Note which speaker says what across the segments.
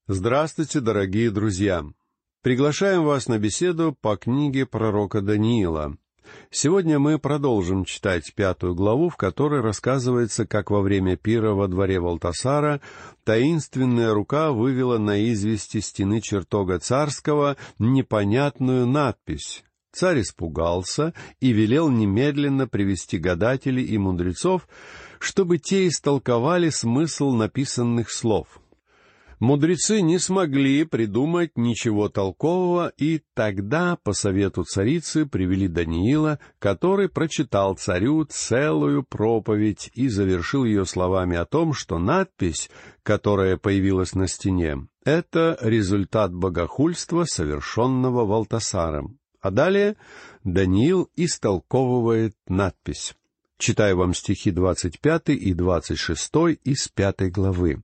Speaker 1: Здравствуйте, дорогие друзья! Приглашаем вас на беседу по книге пророка Даниила. Сегодня мы продолжим читать 5 главу, в которой рассказывается, как во время пира во дворе Валтасара таинственная рука вывела на извести стены чертога царского непонятную надпись. Царь испугался и велел немедленно привести гадателей и мудрецов, чтобы те истолковали смысл написанных слов. Мудрецы не смогли придумать ничего толкового, и тогда, по совету царицы, привели Даниила, который прочитал царю целую проповедь и завершил ее словами о том, что надпись, которая появилась на стене, — это результат богохульства, совершенного Валтасаром. А далее Даниил истолковывает надпись. Читаю вам стихи 25 и 26 из 5 главы.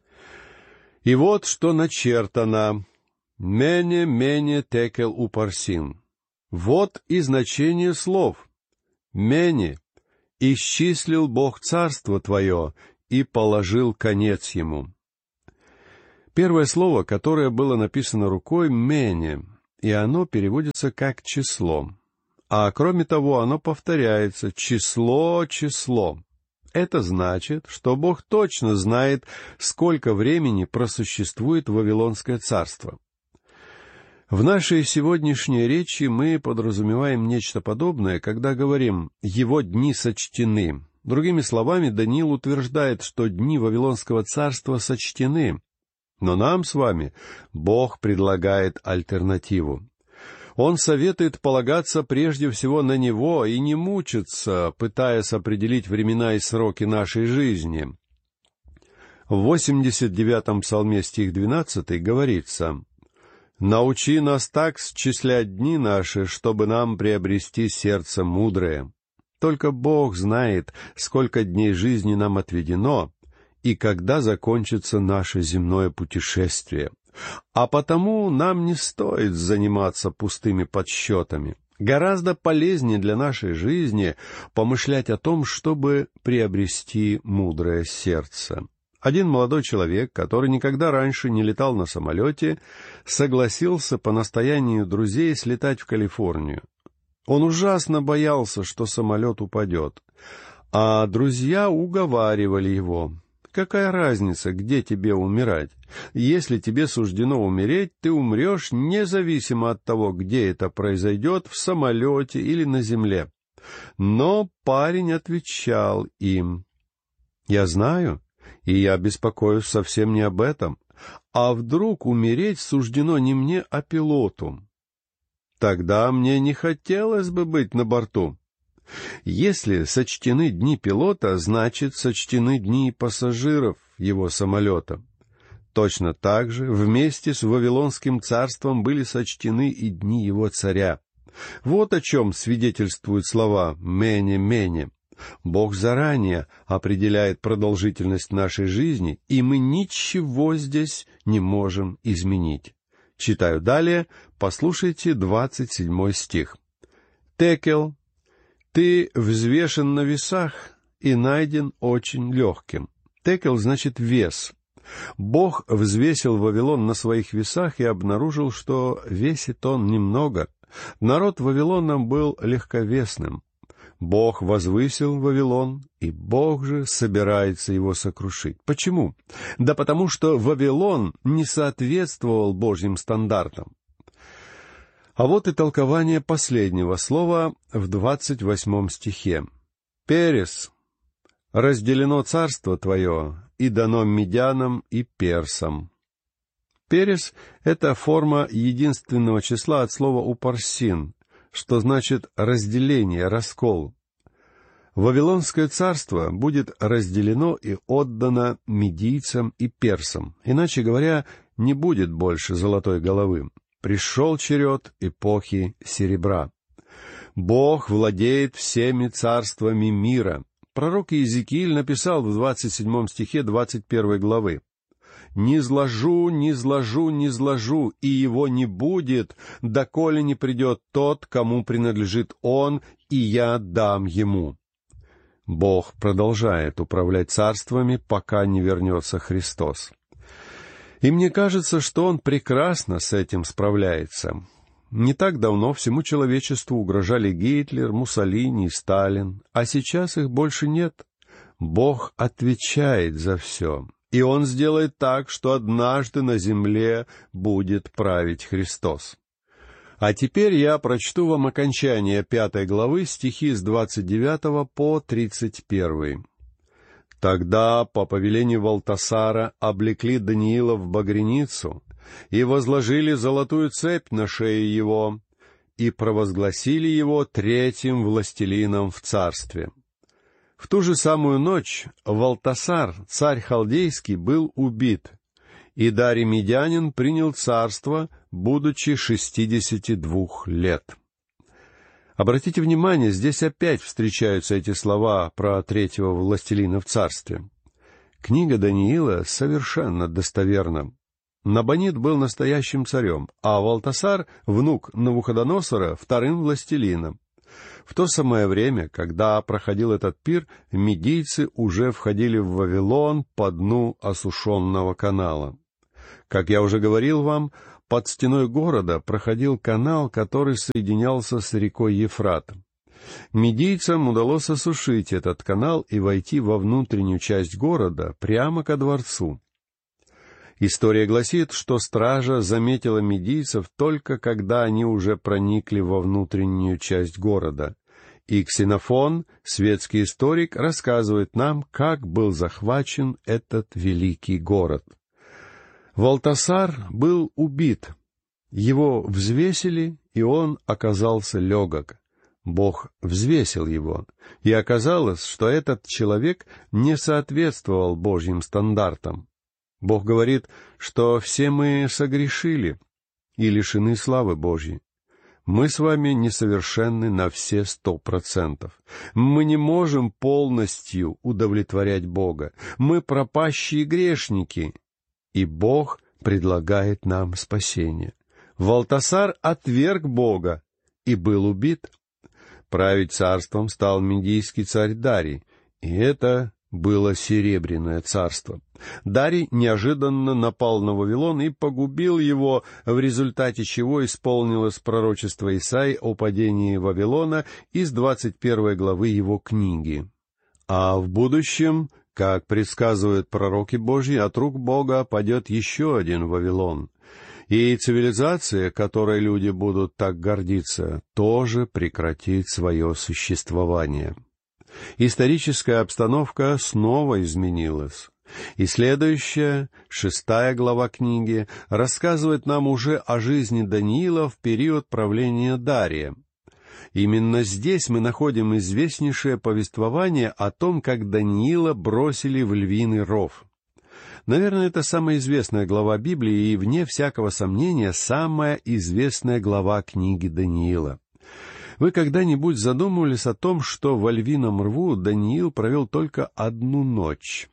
Speaker 1: «И вот что начертано: «Мене, мене текел упарсин». Вот и значение слов. «Мене» — исчислил Бог царство твое и положил конец ему. Первое слово, которое было написано рукой, «мене», и оно переводится как «число». А кроме того, оно повторяется «число, число». Это значит, что Бог точно знает, сколько времени просуществует Вавилонское царство. В нашей сегодняшней речи мы подразумеваем нечто подобное, когда говорим «его дни сочтены». Другими словами, Даниил утверждает, что дни Вавилонского царства сочтены. Но нам с вами Бог предлагает альтернативу. Он советует полагаться прежде всего на Него и не мучиться, пытаясь определить времена и сроки нашей жизни. В 89-м псалме стих 12 говорится: «Научи нас так счислять дни наши, чтобы нам приобрести сердце мудрое». Только Бог знает, сколько дней жизни нам отведено и когда закончится наше земное путешествие. А потому нам не стоит заниматься пустыми подсчетами. Гораздо полезнее для нашей жизни помышлять о том, чтобы приобрести мудрое сердце. Один молодой человек, который никогда раньше не летал на самолете, согласился по настоянию друзей слетать в Калифорнию. Он ужасно боялся, что самолет упадет, а друзья уговаривали его. Какая разница, где тебе умирать? Если тебе суждено умереть, ты умрешь независимо от того, где это произойдет, в самолете или на земле. Но парень отвечал им: «Я знаю, и я беспокоюсь совсем не об этом. А вдруг умереть суждено не мне, а пилоту? Тогда мне не хотелось бы быть на борту». Если сочтены дни пилота, значит, сочтены дни пассажиров его самолета. Точно так же вместе с Вавилонским царством были сочтены и дни его царя. Вот о чем свидетельствуют слова «мене, мене». Бог заранее определяет продолжительность нашей жизни, и мы ничего здесь не можем изменить. Читаю далее, послушайте 27 стих. «Текел, ты взвешен на весах и найден очень легким». Текел значит вес. Бог взвесил Вавилон на своих весах и обнаружил, что весит он немного. Народ Вавилона был легковесным. Бог возвысил Вавилон, и Бог же собирается его сокрушить. Почему? Да потому что Вавилон не соответствовал Божьим стандартам. А вот и толкование последнего слова в 28 стихе. «Перес, разделено царство твое, и дано медянам и персам». Перес — это форма единственного числа от слова «упарсин», что значит «разделение», «раскол». Вавилонское царство будет разделено и отдано медийцам и персам. Иначе говоря, не будет больше золотой головы. Пришел черед эпохи серебра. Бог владеет всеми царствами мира. Пророк Иезекииль написал в 27 стихе 21 главы: «Низложу, низложу, низложу, и его не будет, доколе не придет тот, кому принадлежит он, и я дам ему». Бог продолжает управлять царствами, пока не вернется Христос. И мне кажется, что он прекрасно с этим справляется. Не так давно всему человечеству угрожали Гитлер, Муссолини и Сталин, а сейчас их больше нет. Бог отвечает за все, и Он сделает так, что однажды на земле будет править Христос. А теперь я прочту вам окончание 5 главы, стихи с 29 по 31. «Тогда по повелению Валтасара облекли Даниила в багряницу и возложили золотую цепь на шею его и провозгласили его третьим властелином в царстве. В ту же самую ночь Валтасар, царь халдейский, был убит, и Дарий Медянин принял царство, будучи 62 лет». Обратите внимание, здесь опять встречаются эти слова про третьего властелина в царстве. Книга Даниила совершенно достоверна. Набонид был настоящим царем, а Валтасар, внук Навуходоносора, вторым властелином. В то самое время, когда проходил этот пир, медийцы уже входили в Вавилон по дну осушенного канала. Как я уже говорил вам, под стеной города проходил канал, который соединялся с рекой Ефрат. Медийцам удалось осушить этот канал и войти во внутреннюю часть города, прямо ко дворцу. История гласит, что стража заметила медийцев только когда они уже проникли во внутреннюю часть города. И Ксенофон, светский историк, рассказывает нам, как был захвачен этот великий город. Валтасар был убит. Его взвесили, и он оказался легок. Бог взвесил его, и оказалось, что этот человек не соответствовал Божьим стандартам. Бог говорит, что все мы согрешили и лишены славы Божьей. Мы с вами несовершенны на все 100%. Мы не можем полностью удовлетворять Бога. Мы пропащие грешники, и Бог предлагает нам спасение. Валтасар отверг Бога и был убит. Править царством стал медийский царь Дарий, и это было Серебряное царство. Дарий неожиданно напал на Вавилон и погубил его, в результате чего исполнилось пророчество Исаии о падении Вавилона из 21 главы его книги. А в будущем, как предсказывают пророки Божьи, от рук Бога падет еще один Вавилон. И цивилизация, которой люди будут так гордиться, тоже прекратит свое существование. Историческая обстановка снова изменилась. И следующая, 6 глава книги, рассказывает нам уже о жизни Даниила в период правления Дария. Именно здесь мы находим известнейшее повествование о том, как Даниила бросили в львиный ров. Наверное, это самая известная глава Библии и, вне всякого сомнения, самая известная глава книги Даниила. Вы когда-нибудь задумывались о том, что во львином рву Даниил провел только одну ночь,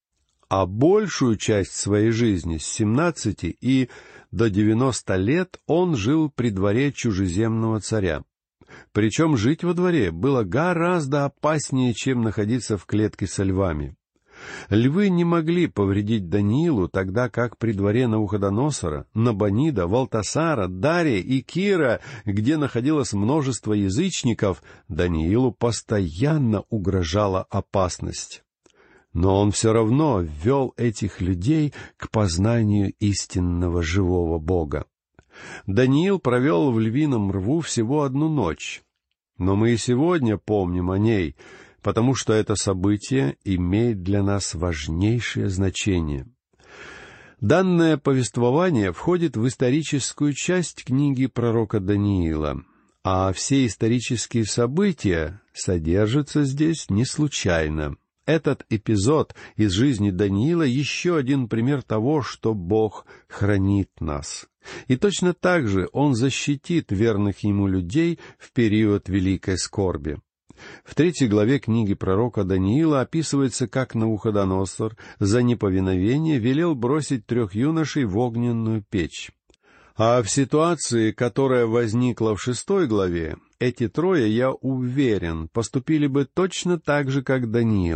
Speaker 1: а большую часть своей жизни, с 17 и до 90 лет, он жил при дворе чужеземного царя? Причем жить во дворе было гораздо опаснее, чем находиться в клетке со львами. Львы не могли повредить Даниилу, тогда как при дворе Навуходоносора, Набонида, Валтасара, Дария и Кира, где находилось множество язычников, Даниилу постоянно угрожала опасность. Но он все равно ввел этих людей к познанию истинного живого Бога. Даниил провел в львином рву всего одну ночь, но мы и сегодня помним о ней, потому что это событие имеет для нас важнейшее значение. Данное повествование входит в историческую часть книги пророка Даниила, а все исторические события содержатся здесь не случайно. Этот эпизод из жизни Даниила еще один пример того, что Бог хранит нас. И точно так же Он защитит верных Ему людей в период великой скорби. В 3 главе книги пророка Даниила описывается, как Навуходоносор за неповиновение велел бросить 3 юношей в огненную печь. А в ситуации, которая возникла в 6 главе, эти 3, я уверен, поступили бы точно так же, как Даниил.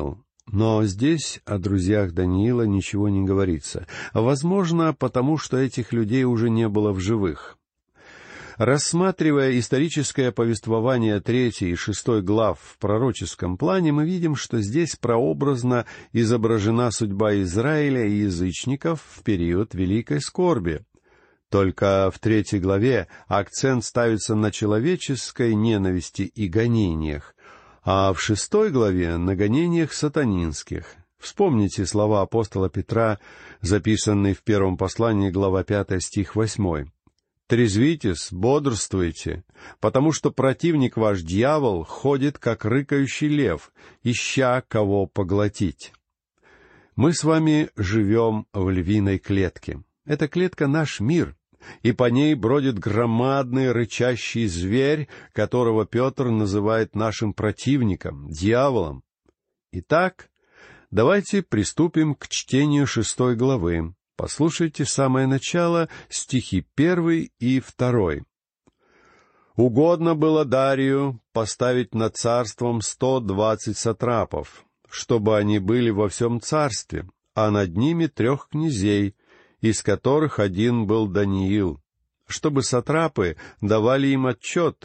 Speaker 1: Но здесь о друзьях Даниила ничего не говорится. Возможно, потому что этих людей уже не было в живых. Рассматривая историческое повествование 3 и 6 глав в пророческом плане, мы видим, что здесь прообразно изображена судьба Израиля и язычников в период Великой скорби. Только в 3 главе акцент ставится на человеческой ненависти и гонениях, а в 6 главе — на гонениях сатанинских. Вспомните слова апостола Петра, записанные в 1 послании, глава 5, стих 8. «Трезвитесь, бодрствуйте, потому что противник ваш, дьявол, ходит, как рыкающий лев, ища кого поглотить». Мы с вами живем в львиной клетке. Эта клетка — наш мир, и по ней бродит громадный рычащий зверь, которого Петр называет нашим противником, дьяволом. Итак, давайте приступим к чтению 6 главы. Послушайте самое начало, стихи 1 и 2. «Угодно было Дарию поставить над царством 120 сатрапов, чтобы они были во всем царстве, а над ними 3 князей, из которых один был Даниил, чтобы сатрапы давали им отчет,